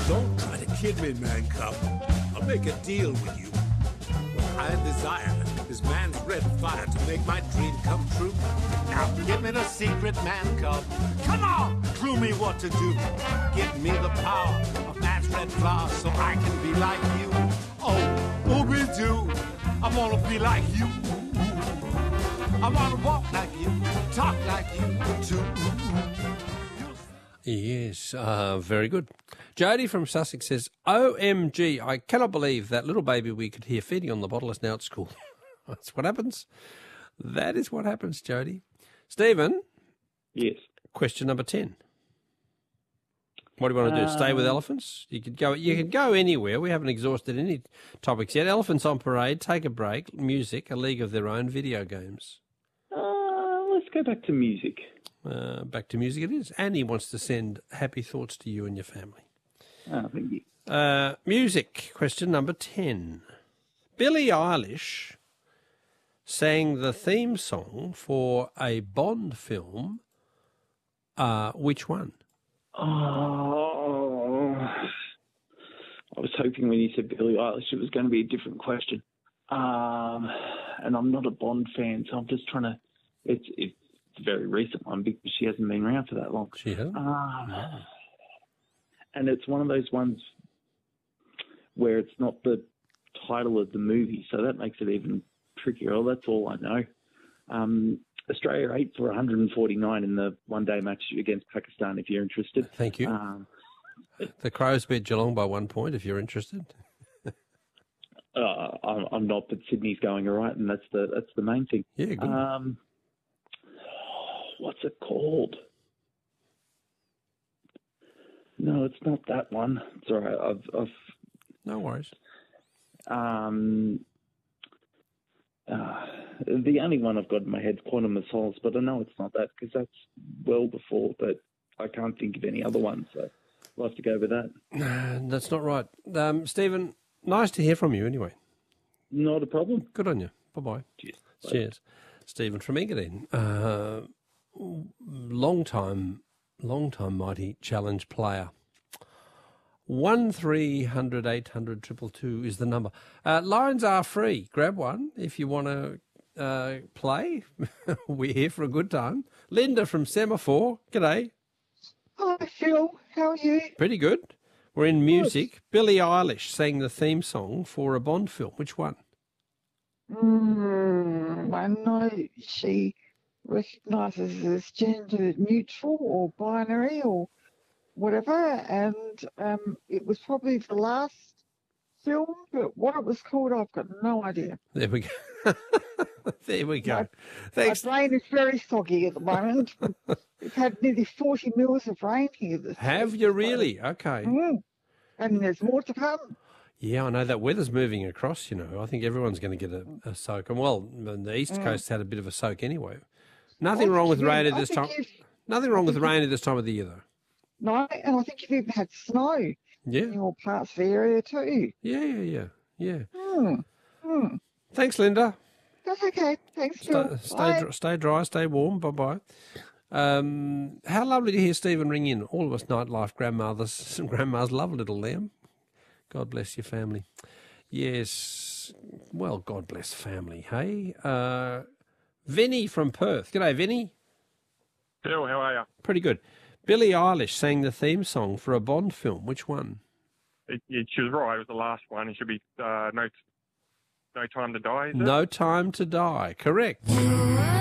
Don't try to kid me, man cub. I'll make a deal with you. What I desire is man's red fire to make my dream come true. Now give me the secret, man cub. Come on, clue me what to do. Give me the power of man's red flower so I can be like you. Oh, ooby-doo, I wanna be like you. I wanna walk like you, talk like you too. Yes, very good. Jody from Sussex says, OMG, I cannot believe that little baby we could hear feeding on the bottle is now at school. That's what happens. That is what happens, Jody. Stephen? Yes. Question number 10. What do you want to do? Stay with elephants? You could go anywhere. We haven't exhausted any topics yet. Elephants on parade, take a break, music, a league of their own, video games. Let's go back to music. Back to music it is. Annie wants to send happy thoughts to you and your family. Oh, thank you. Music, question number 10. Billie Eilish sang the theme song for a Bond film. Which one? Oh, I was hoping when you said Billie Eilish it was going to be a different question. And I'm not a Bond fan, so I'm just trying to... It's a very recent one because she hasn't been around for that long. She hasn't? No. And it's one of those ones where it's not the title of the movie, so that makes it even trickier. Oh, that's all I know. Australia 8 for 149 in the one-day match against Pakistan, if you're interested. Thank you. The Crows beat Geelong by 1 point, if you're interested. I'm not, but Sydney's going all right, and that's the main thing. Yeah, good. What's it called? No, it's not that one. It's all right. I've no worries. The only one I've got in my head is Quantum of Solace, but I know it's not that because that's well before, but I can't think of any other ones, so we'll have to go with that. That's not right. Stephen, nice to hear from you anyway. Not a problem. Good on you. Bye-bye. Cheers. Cheers. Stephen from Engadine. Long time mighty challenge player. 1300 800 222 is the number. Lines are free. Grab one if you want to play. We're here for a good time. Linda from Semaphore. G'day. Hi, Phil. How are you? Pretty good. We're in music. Billie Eilish sang the theme song for a Bond film. Which one? I know she recognises as gender neutral or binary or whatever, and it was probably the last film, but what it was called, I've got no idea. There we go. There we go. Thanks. My brain is very soggy at the moment. We've had nearly 40 mils of rain here this Have week, you really? Okay. And there's more to come. Yeah, I know that weather's moving across, you know. I think everyone's going to get a soak. And, well, the East Coast had a bit of a soak anyway. Nothing wrong with rain at this time. Nothing wrong with rain at this time of the year, though. No, and I think you've even had snow in your parts of the area too. Yeah. Thanks, Linda. That's okay. Thanks, Phil. Stay dry, stay warm. Bye-bye. How lovely to hear Stephen ring in. All of us nightlife grandmas love little Liam. God bless your family. Yes. Well, God bless family, hey? Vinny from Perth. G'day, Vinny. Phil, how are you? Pretty good. Billie Eilish sang the theme song for a Bond film. Which one? She was right. It was the last one. It should be No Time to Die, is it? No Time to Die. Correct.